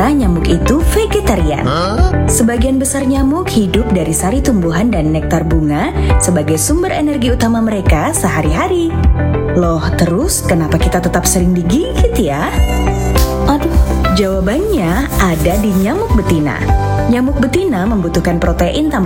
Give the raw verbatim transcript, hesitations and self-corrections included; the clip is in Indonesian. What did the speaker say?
ternyata nyamuk itu vegetarian. Sebagian besar nyamuk hidup dari sari tumbuhan dan nektar bunga sebagai sumber energi utama mereka sehari-hari. Loh, terus kenapa kita tetap sering digigit ya? Aduh, jawabannya ada di nyamuk betina. Nyamuk betina membutuhkan protein tambahan